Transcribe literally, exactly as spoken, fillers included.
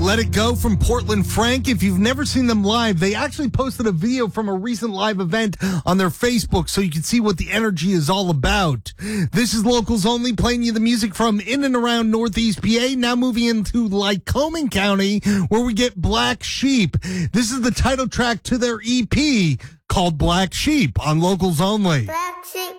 Let It Go from Portland Frank. If you've never seen them live, they actually posted a video from a recent live event on their Facebook so you can see what the energy is all about. This is Locals Only, playing you the music from in and around Northeast P A. Now moving into Lycoming County, where we get Black Sheep. This is the title track to their E P called Black Sheep on Locals Only. Black sheep.